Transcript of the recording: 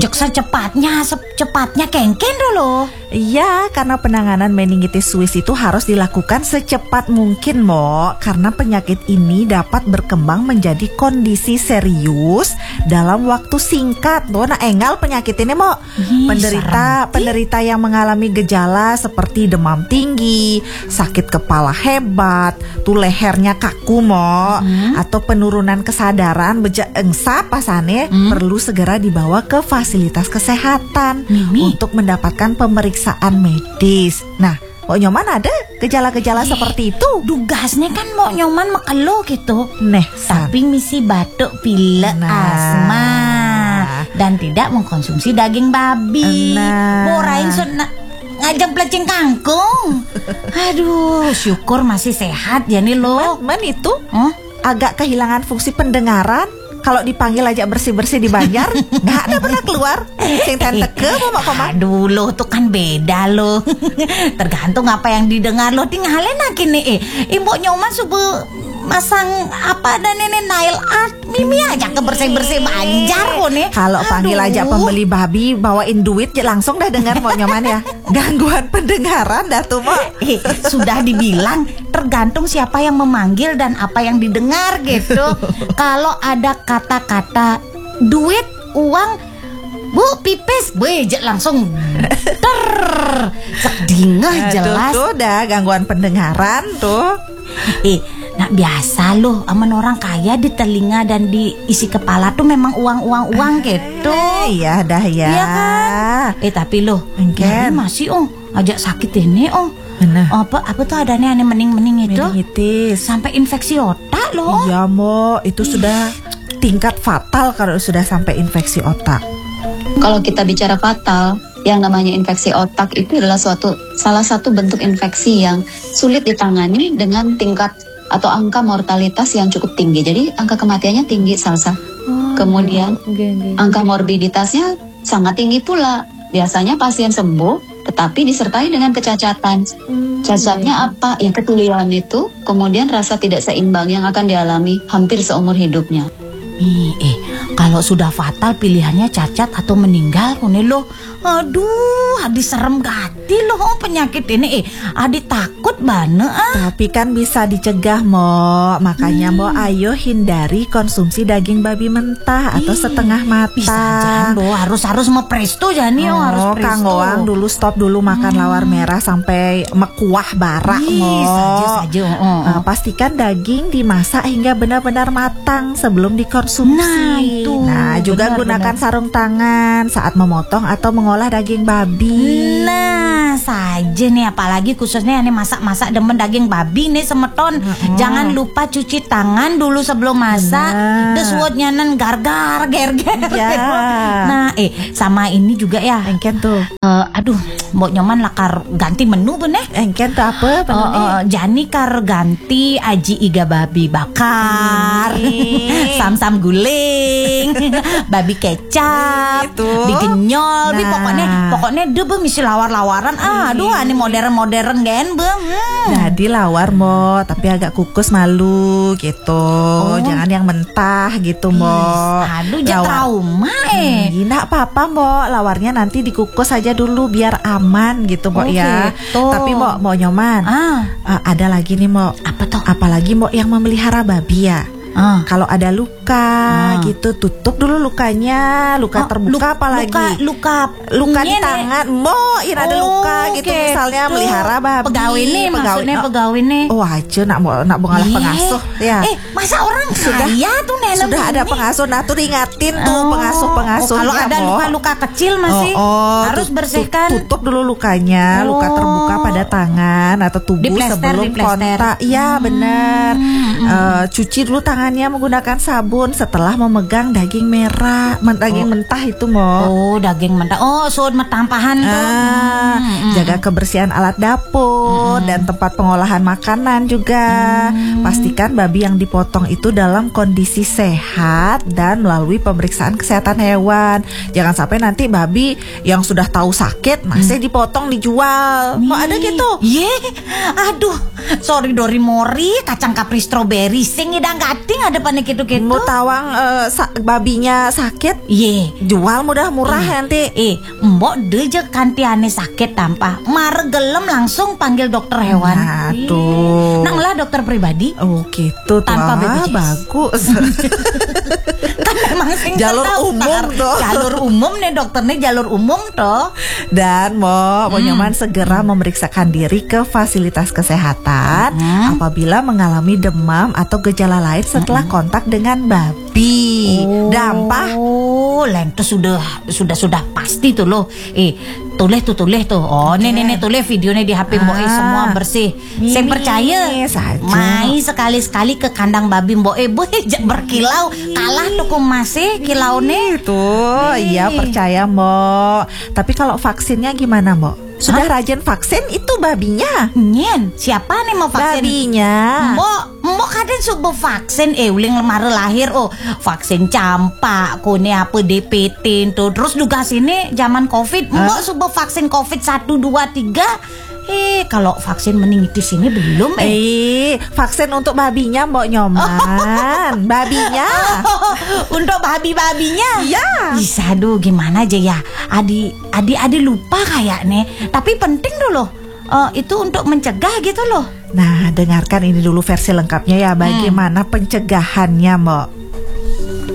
Ajak secepatnya kengken dulu. Iya, karena penanganan meningitis Swiss itu harus dilakukan secepat mungkin, Mo. Karena penyakit ini dapat berkembang menjadi kondisi serius dalam waktu singkat. Nah, engal penyakit ini, Mo. Penderita yang mengalami gejala seperti demam tinggi, sakit kepala hebat, tuh lehernya kaku, Mo, atau penurunan kesadaran, beja engsap pasane, perlu segera dibawa ke fasilitas kesehatan untuk mendapatkan pemeriksaan medis. Nah, Mbok Nyoman ada gejala-gejala seperti itu? Dugasnya kan Mbok Nyoman mekelo gitu. Tapi misi batuk, pilek, asma, dan tidak mengkonsumsi daging babi. Borain ngajak pelecing kangkung. Aduh, syukur masih sehat ya nih lo. Man itu agak kehilangan fungsi pendengaran. Kalau dipanggil aja bersih-bersih di Banjar, nggak ada pernah keluar. Sing tenteke mau koma. Aduh lo tuh kan beda lo. Tergantung apa yang didengar lo. Tinggalin lagi nih. Mbok Nyoman subuh masang apa dan nenek nail art. Mimi aja ke bersih-bersih Banjar kok nih. Kalau panggil aja pembeli babi bawain duit langsung dah dengar Mbok Nyoman ya. Gangguan pendengaran dah tuh Mbok. Sudah dibilang tergantung siapa yang memanggil dan apa yang didengar gitu. Kalau ada kata-kata duit, uang, bu pipis, bejek langsung sedingah jelas. Tuh dah gangguan pendengaran tuh. Nah biasa loh, aman orang kaya di telinga dan di isi kepala tuh memang uang gitu. Iya dah ya. Iya kan? Tapi loh, masih ajak sakit ini Apa tuh adanya aneh mening-mening itu? Meningitis. Sampai infeksi otak loh. Iya Mo, itu sudah tingkat fatal kalau sudah sampai infeksi otak. Kalau kita bicara fatal, yang namanya infeksi otak itu adalah salah satu bentuk infeksi yang sulit ditangani dengan tingkat atau angka mortalitas yang cukup tinggi. Jadi angka kematiannya tinggi Salsa. Kemudian angka morbiditasnya sangat tinggi pula. Biasanya pasien sembuh tetapi disertai dengan kecacatan. Cacatnya apa? Ya ketulian itu, kemudian rasa tidak seimbang yang akan dialami hampir seumur hidupnya. Kalau sudah fatal pilihannya cacat atau meninggal kone lo. Aduh, adi serem gati loh penyakit ini. Adi takut banget. Tapi kan bisa dicegah Mo. Makanya Mo ayo hindari konsumsi daging babi mentah atau setengah matang. Bisa jangan Bo, harus mepresto jani harus presto. Kang Goang dulu stop dulu makan lawar merah sampai mekuah barak Mo. Saja. Pastikan daging dimasak hingga benar-benar matang sebelum dikonsumsi. Nah, juga gunakan sarung tangan saat memotong atau mengolah daging babi. Nah, saja nih apalagi khususnya ini masak-masak demen daging babi nih semeton. Jangan lupa cuci tangan dulu sebelum masak. Deswotnya nen gargar gerger. Nah, sama ini juga ya. Engken tuh. Aduh, Mbok Nyoman lakar ganti menu bener. Engken tuh apa? Jani kar ganti aji iga babi bakar. Sam-sam guling. Babi kecap, digenyol, pokoknya dia misi lawar-lawaran. Aduh, ini modern gen bang. Jadi lawar Mo, tapi agak kukus malu gitu. Jangan yang mentah gitu Mo. Aduh, jangan trauma Nggak apa-apa Mo, lawarnya nanti dikukus aja dulu biar aman gitu Mo ya. Gitu. Tapi Mo Nyoman, ada lagi nih Mo. Apa tuh? Apalagi Mo yang memelihara babi ya. Kalau ada luka gitu, tutup dulu lukanya. Luka terbuka apalagi luka di tangan Mo, ada luka gitu misalnya melihara babi. Pegawai nih maksudnya pegawai nih. Aja nak mau ngalah pengasuh ya. Masa orang kaya tuh nenek sudah ada pengasuh. Nah tuh diingatin tuh pengasuh-pengasuh. Kalau ada luka-luka kecil masih harus bersihkan. Tutup dulu lukanya. Luka terbuka pada tangan atau tubuh sebelum kontak. Iya benar. Cuci dulu tangan menggunakan sabun setelah memegang daging merah, daging mentah itu Mo. Daging mentah. Sud metampahan tuh. Jaga kebersihan alat dapur dan tempat pengolahan makanan juga. Pastikan babi yang dipotong itu dalam kondisi sehat dan melalui pemeriksaan kesehatan hewan. Jangan sampai nanti babi yang sudah tahu sakit masih dipotong dijual. Mau ada gitu? Aduh, sorry Dorimori, kacang kapri strawberry sing idang gati ada panik gitu-gitu. Mau tawang babinya sakit, Ye, jual murah nanti. mbok deje kanti ane sakit tanpa maregelem langsung panggil dokter hewan. Nah, tuh. Nang lah dokter pribadi. Oh gitu tuh. Tanpa BPJS. Bagus. Kan memang sing Jalur terdaftar. umum toh. Jalur umum nih dokternya jalur umum toh. Dan mau nyoman segera memeriksakan diri ke fasilitas kesehatan apabila mengalami demam atau gejala lain setelah kontak dengan babi. Dampah. Oh, lento sudah pasti tuh loh. Tulis tuh. Oh, nih tulis videonya di HP Mbok semua bersih. Saya percaya. Saja. Mai sekali-sekali ke kandang babi Mbok berkilau kalah tuh masih kilaune. Tuh, iya percaya Mbok. Tapi kalau vaksinnya gimana Mbok? Sudah rajin vaksin itu babinya? Nyen, siapa nih mau vaksin? Babinya. Mbok kadang subuh vaksin uling lemari lahir vaksin campak kone apa DPT tuh. Terus juga sini zaman Covid, mbok subuh vaksin Covid 1 2 3. Kalau vaksin meningitis ini belum vaksin untuk babinya Mbok nyoman. Babinya. Untuk babinya. Iya. Bisa aduh gimana aja ya. Adi lupa kayaknya. Tapi penting dulu. Itu untuk mencegah gitu loh. Nah, dengarkan ini dulu versi lengkapnya ya. Bagaimana pencegahannya Mbok?